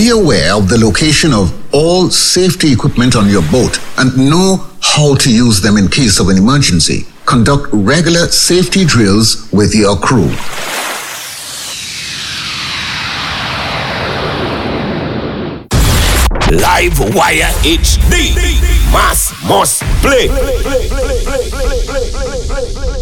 Be aware of the location of all safety equipment on your boat and know how to use them in case of an emergency. Conduct regular safety drills with your crew. Live Wire HD. Mass must play.